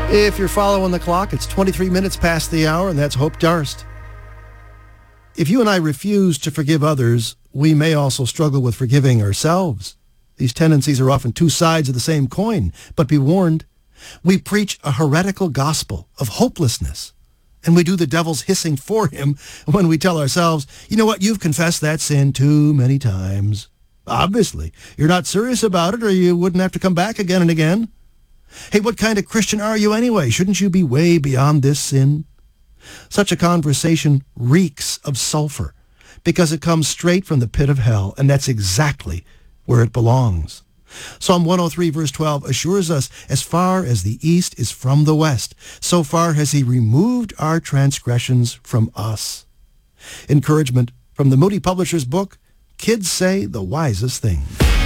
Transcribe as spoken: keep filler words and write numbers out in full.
If you're following the clock, it's twenty-three minutes past the hour, and that's Hope Darst. If you and I refuse to forgive others, we may also struggle with forgiving ourselves. These tendencies are often two sides of the same coin, but be warned, we preach a heretical gospel of hopelessness, and we do the devil's hissing for him when we tell ourselves, you know what, you've confessed that sin too many times. Obviously, you're not serious about it, or you wouldn't have to come back again and again. Hey, what kind of Christian are you anyway? Shouldn't you be way beyond this sin? Such a conversation reeks of sulfur because it comes straight from the pit of hell, and that's exactly where it belongs. Psalm one oh three verse twelve assures us, as far as the east is from the west, so far has he removed our transgressions from us. Encouragement from the Moody Publishers book, Kids Say the Wisest Thing.